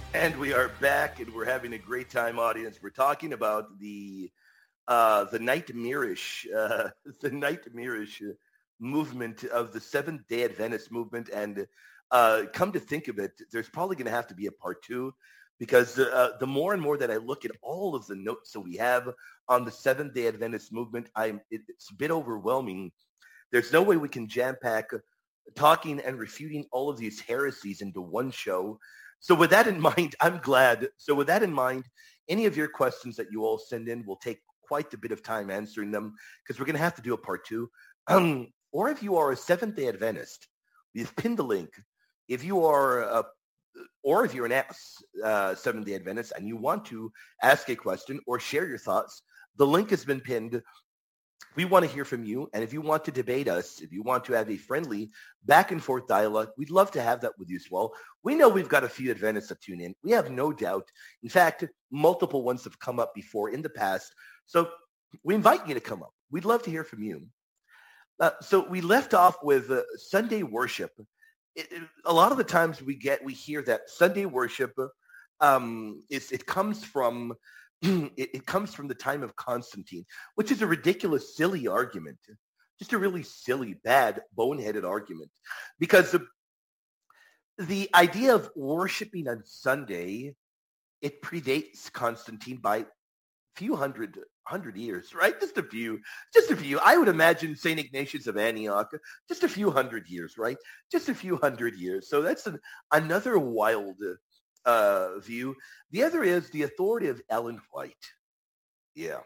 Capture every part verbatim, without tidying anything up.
And we are back, and we're having a great time, audience. We're talking about the uh, the nightmarish, uh, the nightmarish movement of the Seventh Day Adventist movement. And uh, come to think of it, there's probably going to have to be a part two, because uh, the more and more that I look at all of the notes that we have on the Seventh Day Adventist movement, I'm it, it's a bit overwhelming. There's no way we can jam pack talking and refuting all of these heresies into one show. So with that in mind, I'm glad. So with that in mind, any of your questions that you all send in will take quite a bit of time answering them, because we're going to have to do a part two. Um, or if you are a Seventh-day Adventist, we've pinned the link. If you are, a, or if you're an uh, Seventh-day Adventist and you want to ask a question or share your thoughts, the link has been pinned. We want to hear from you. And if you want to debate us, if you want to have a friendly back and forth dialogue, we'd love to have that with you as well. We know we've got a few Adventists that tune in. We have no doubt. In fact, multiple ones have come up before in the past. So we invite you to come up. We'd love to hear from you. Uh, so we left off with uh, Sunday worship. It, it, a lot of the times we get, we hear that Sunday worship, um, is, it comes from it, it comes from the time of Constantine, which is a ridiculous, silly argument. Just a really silly, bad, boneheaded argument. Because the, the idea of worshiping on Sunday, it predates Constantine by a few hundred hundred years, right? Just a few, just a few. I would imagine Saint Ignatius of Antioch, just a few hundred years, right? Just a few hundred years. So that's an, another wild uh, view. The other is the authority of Ellen White. Yeah.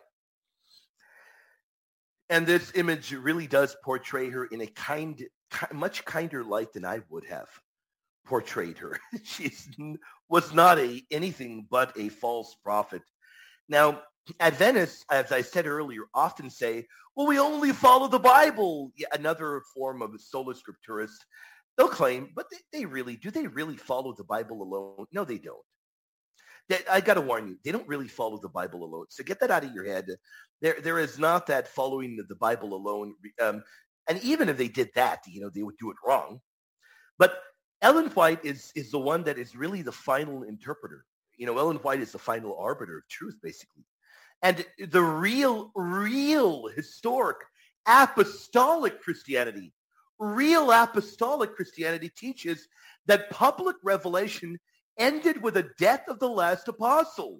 And this image really does portray her in a kind, much kinder light than I would have portrayed her. She was not a anything but a false prophet. Now, Adventists, as I said earlier, often say, well, we only follow the Bible. Yeah, another form of sola scripturist. They'll claim, but they, they really, do they really follow the Bible alone? No, they don't. They, I got to warn you, they don't really follow the Bible alone. So get that out of your head. There, there is not that following the Bible alone. Um, and even if they did that, you know, they would do it wrong. But Ellen White is, is the one that is really the final interpreter. You know, Ellen White is the final arbiter of truth, basically. And the real, real historic apostolic Christianity, real apostolic Christianity teaches that public revelation ended with the death of the last apostle,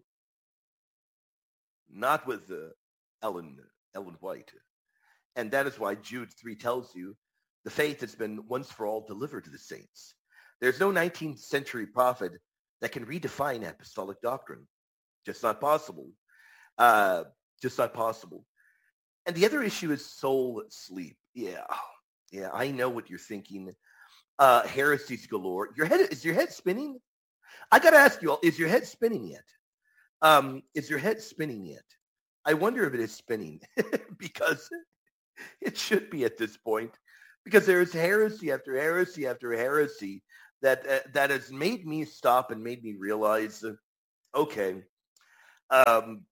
not with uh, Ellen, Ellen White. And that is why Jude three tells you the faith has been once for all delivered to the saints. There's no nineteenth century prophet that can redefine apostolic doctrine. Just not possible. Uh, just not possible. And the other issue is soul sleep. Yeah, yeah, I know what you're thinking. Uh, heresies galore. Your head is your head spinning? I got to ask you all: is your head spinning yet? Um, is your head spinning yet? I wonder if it is spinning because it should be at this point. Because there is heresy after heresy after heresy that uh, that has made me stop and made me realize, uh, okay. Um,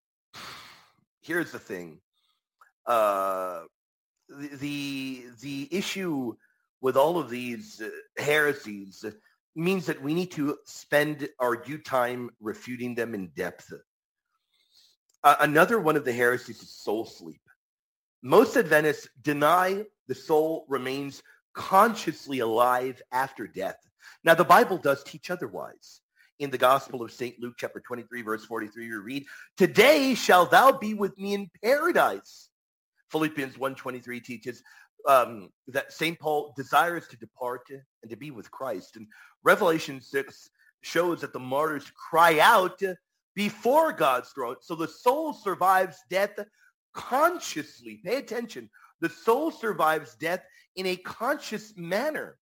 here's the thing. Uh, the, the the issue with all of these uh, heresies means that we need to spend our due time refuting them in depth. Uh, another one of the heresies is soul sleep. Most Adventists deny the soul remains consciously alive after death. Now, the Bible does teach otherwise. In the Gospel of Saint Luke, chapter twenty-three, verse forty-three, you read, "Today shall thou be with me in paradise." Philippians one twenty-three teaches um, that Saint Paul desires to depart and to be with Christ. And Revelation six shows that the martyrs cry out before God's throne. So the soul survives death consciously. Pay attention. The soul survives death in a conscious manner.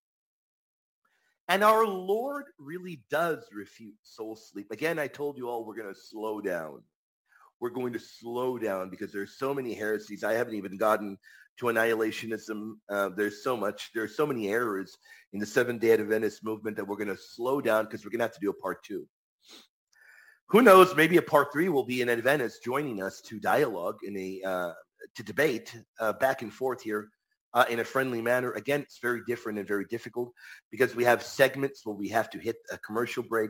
And our Lord really does refute soul sleep. Again, I told you all we're going to slow down. We're going to slow down because there's so many heresies. I haven't even gotten to annihilationism. Uh, there's so much. There's so many errors in the Seventh-day Adventist movement that we're going to slow down because we're going to have to do a part two. Who knows? Maybe a part three will be an Adventist joining us to dialogue in a uh, to debate uh, back and forth here. Uh, in a friendly manner. Again, it's very different and very difficult because we have segments where we have to hit a commercial break.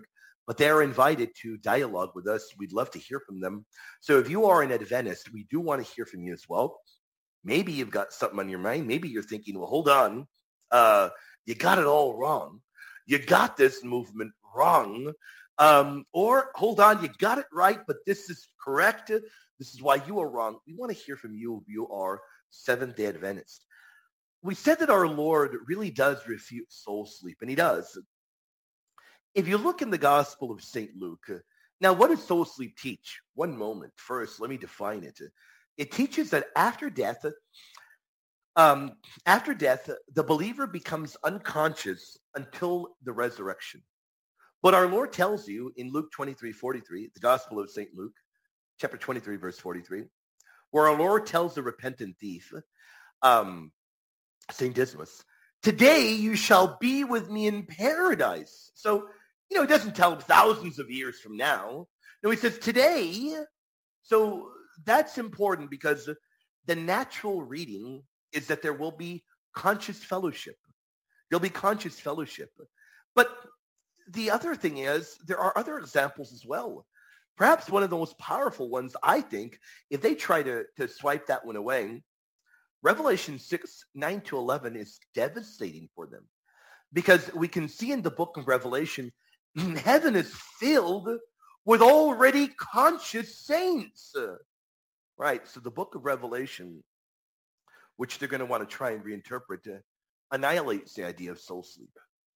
but they're invited to dialogue with us. We'd love to hear from them. So if you are an Adventist, we do want to hear from you as well. Maybe you've got something on your mind. Maybe you're thinking, well, hold on. Uh, you got it all wrong. You got this movement wrong. Um, or hold on, you got it right, but this is correct. This is why you are wrong. We want to hear from you if you are Seventh-day Adventist. We said that our Lord really does refute soul sleep, and he does. If you look in the Gospel of Saint Luke, now what does soul sleep teach? One moment. First, let me define it. It teaches that after death, um, after death, the believer becomes unconscious until the resurrection. But our Lord tells you in Luke twenty-three forty-three, the Gospel of Saint Luke, chapter twenty-three, verse forty-three, where our Lord tells the repentant thief, um, Saint Dismas, today you shall be with me in paradise. So, you know, he doesn't tell him thousands of years from now. No, he says today. So that's important because the natural reading is that there will be conscious fellowship. There'll be conscious fellowship. But the other thing is there are other examples as well. Perhaps one of the most powerful ones, I think, if they try to, to swipe that one away, Revelation six, nine to eleven is devastating for them. Because we can see in the book of Revelation, heaven is filled with already conscious saints. Right, so the book of Revelation, which they're going to want to try and reinterpret, uh, annihilates the idea of soul sleep.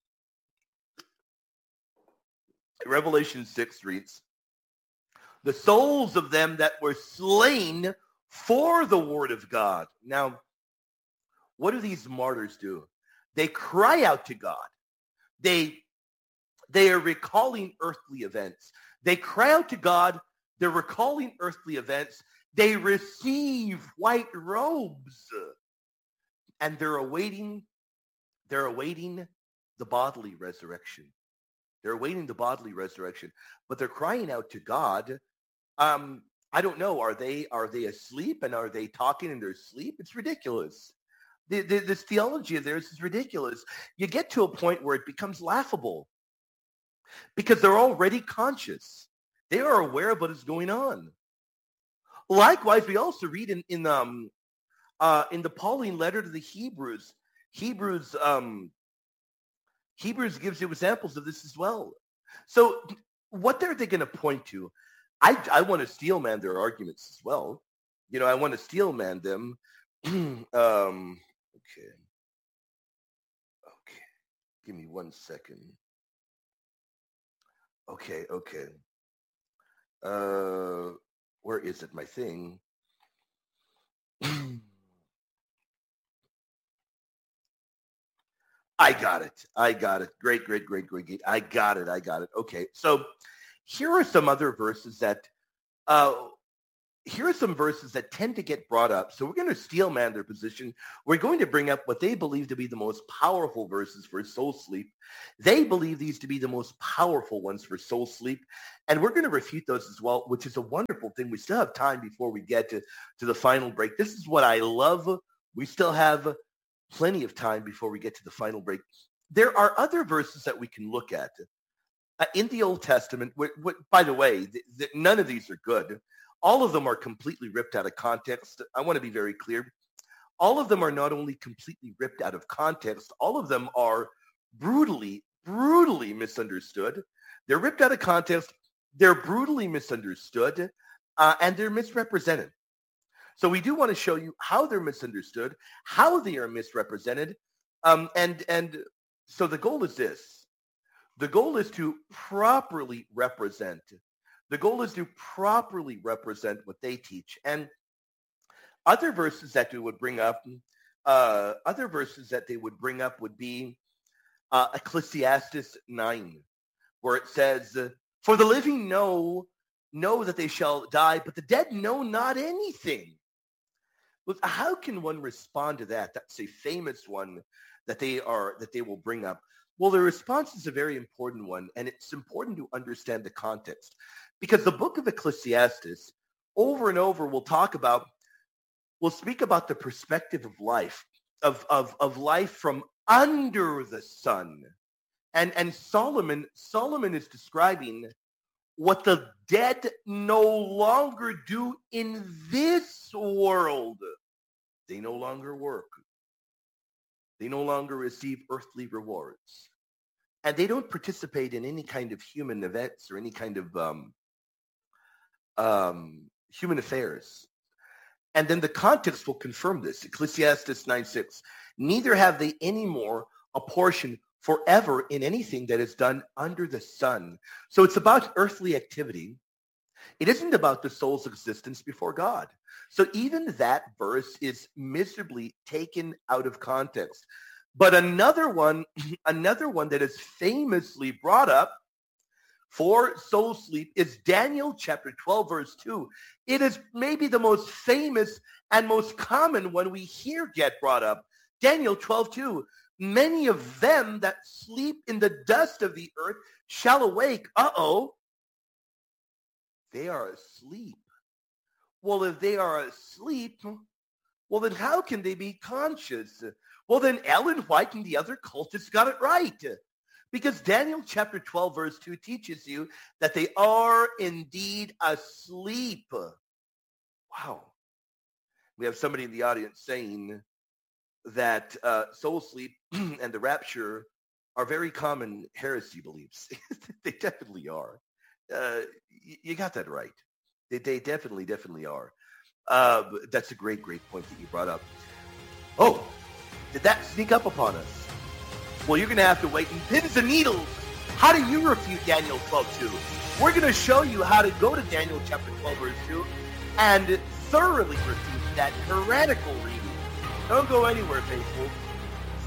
Revelation six reads, the souls of them that were slain for the word of God. Now, what do these martyrs do? They cry out to God. They, they are recalling earthly events. They cry out to God. They're recalling earthly events. They receive white robes. And they're awaiting, they're awaiting the bodily resurrection. They're awaiting the bodily resurrection. But they're crying out to God. Um, I don't know. Are they are they asleep and are they talking in their sleep? It's ridiculous. The, the, this theology of theirs is ridiculous. You get to a point where it becomes laughable because they're already conscious. They are aware of what is going on. Likewise, we also read in in um uh, in the Pauline letter to the Hebrews. Hebrews um, Hebrews gives you examples of this as well. So, what are they going to point to? I, I want to steel man their arguments as well. You know, I want to steel man them. um, okay. Okay. Give me one second. Okay, okay. Uh, where is it, my thing? I got it. I got it. Great, great, great, great, great. I got it. I got it. Okay. So here are some other verses that, uh, here are some verses that tend to get brought up. So we're going to steel man their position. We're going to bring up what they believe to be the most powerful verses for soul sleep. They believe these to be the most powerful ones for soul sleep. And we're going to refute those as well, which is a wonderful thing. We still have time before we get to, to the final break. This is what I love. We still have plenty of time before we get to the final break. There are other verses that we can look at. Uh, in the Old Testament, wh- wh- by the way, th- th- none of these are good. All of them are completely ripped out of context. I want to be very clear. All of them are not only completely ripped out of context, all of them are brutally, brutally misunderstood. They're ripped out of context. They're brutally misunderstood, uh, and they're misrepresented. So we do want to show you how they're misunderstood, how they are misrepresented, um, and and so the goal is this. The goal is to properly represent. The goal is to properly represent what they teach. And other verses that we would bring up, uh, other verses that they would bring up would be uh, Ecclesiastes nine, where it says, "For the living know know that they shall die, but the dead know not anything." Look, how can one respond to that? That's a famous one that they are that they will bring up. Well, the response is a very important one, and it's important to understand the context. Because the book of Ecclesiastes, over and over, will talk about, will speak about the perspective of life, of, of, of life from under the sun. And, and Solomon, Solomon is describing what the dead no longer do in this world. They no longer work. They no longer receive earthly rewards. And they don't participate in any kind of human events or any kind of um, um, human affairs. And then the context will confirm this. Ecclesiastes nine six. Neither have they any more a portion forever in anything that is done under the sun. So it's about earthly activity. It isn't about the soul's existence before God. So even that verse is miserably taken out of context. But another one, another one that is famously brought up for soul sleep is Daniel chapter twelve, verse two. It is maybe the most famous and most common one we hear get brought up. Daniel twelve two. Many of them that sleep in the dust of the earth shall awake. Uh-oh. They are asleep. Well, if they are asleep, well, then how can they be conscious? Well, then Ellen White and the other cultists got it right. Because Daniel chapter twelve, verse two teaches you that they are indeed asleep. Wow. We have somebody in the audience saying that uh, soul sleep and the rapture are very common heresy beliefs. They definitely are. Uh, you got that right. They, they definitely, definitely are. Uh, that's a great, great point that you brought up. Oh, did that sneak up upon us? Well, you're going to have to wait in pins and needles. How do you refute Daniel twelve two? We're going to show you how to go to Daniel chapter twelve, verse two, and thoroughly refute that heretical reading. Don't go anywhere, faithful.